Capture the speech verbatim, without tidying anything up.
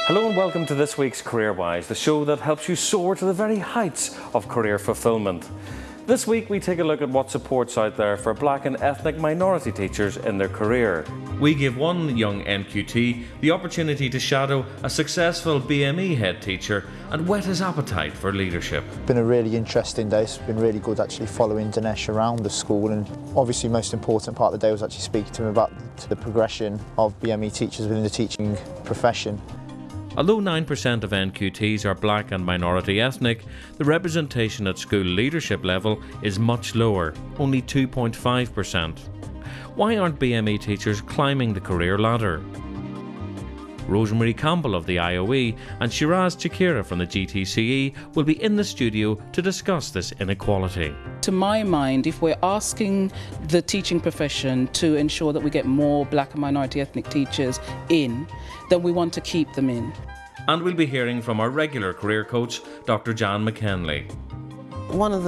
Hello and welcome to this week's CareerWise, the show that helps you soar to the very heights of career fulfilment. This week we take a look at what support's out there for black and ethnic minority teachers in their career. We give one young N Q T the opportunity to shadow a successful B M E head teacher and whet his appetite for leadership. It's been a really interesting day. It's been really good actually following Dinesh around the school, and obviously most important part of the day was actually speaking to him about the progression of B M E teachers within the teaching profession. Although nine percent of N Q Ts are black and minority ethnic, the representation at school leadership level is much lower, only two point five percent. Why aren't B M E teachers climbing the career ladder? Rosemary Campbell of the I O E and Shiraz Chakira from the G T C E will be in the studio to discuss this inequality. To my mind, if we're asking the teaching profession to ensure that we get more black and minority ethnic teachers in, then we want to keep them in. And we'll be hearing from our regular career coach, Doctor Jan McKenley. One of the